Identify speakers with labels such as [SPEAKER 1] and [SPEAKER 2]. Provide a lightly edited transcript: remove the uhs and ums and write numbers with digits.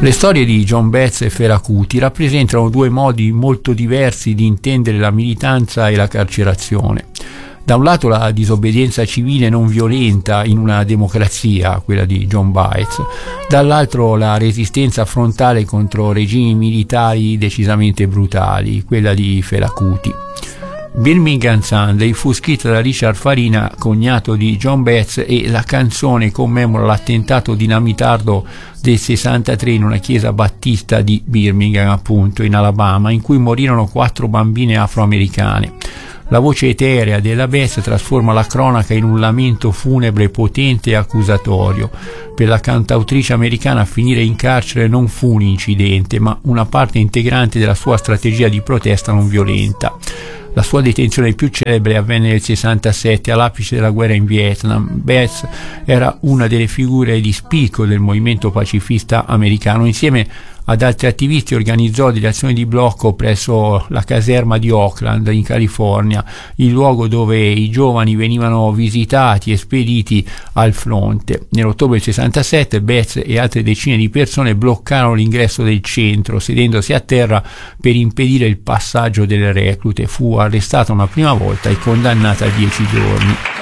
[SPEAKER 1] Le storie di John Betts e Fela Kuti rappresentano due modi molto diversi di intendere la militanza e la carcerazione. Da un lato la disobbedienza civile non violenta in una democrazia, quella di John Baez, dall'altro la resistenza frontale contro regimi militari decisamente brutali, quella di Fela Kuti. Birmingham Sunday fu scritta da Richard Farina, cognato di John Betts, e la canzone commemora l'attentato dinamitardo del 63 in una chiesa battista di Birmingham, appunto, in Alabama, in cui morirono 4 bambine afroamericane. La voce eterea della Betts trasforma la cronaca in un lamento funebre potente e accusatorio. Per la cantautrice americana finire in carcere non fu un incidente, ma una parte integrante della sua strategia di protesta non violenta. La sua detenzione più celebre avvenne nel 67, all'apice della guerra in Vietnam. Betts era una delle figure di spicco del movimento pacifista americano. Insieme ad altri attivisti organizzò delle azioni di blocco presso la caserma di Oakland in California, il luogo dove i giovani venivano visitati e spediti al fronte. Nell'ottobre del 67 Betts e altre decine di persone bloccarono l'ingresso del centro, sedendosi a terra per impedire il passaggio delle reclute. Fu arrestata una prima volta e condannata a 10 giorni.